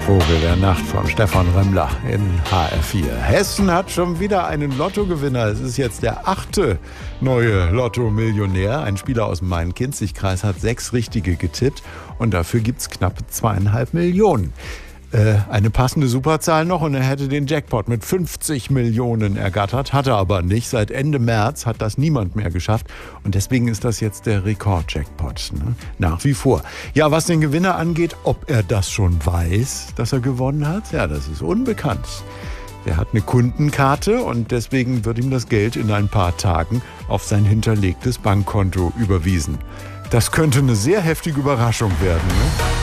Vogel der Nacht von Stefan Remmler in HR4. Hessen hat schon wieder einen Lottogewinner. Es ist jetzt der 8. neue Lotto-Millionär. Ein Spieler aus dem Main-Kinzig-Kreis hat 6 richtige getippt und dafür gibt's knappe 2,5 Millionen. Eine passende Superzahl noch und er hätte den Jackpot mit 50 Millionen ergattert, hat er aber nicht. Seit Ende März hat das niemand mehr geschafft und deswegen ist das jetzt der Rekord-Jackpot, ne? Nach wie vor. Ja, was den Gewinner angeht, ob er das schon weiß, dass er gewonnen hat, ja, das ist unbekannt. Er hat eine Kundenkarte und deswegen wird ihm das Geld in ein paar Tagen auf sein hinterlegtes Bankkonto überwiesen. Das könnte eine sehr heftige Überraschung werden, ne?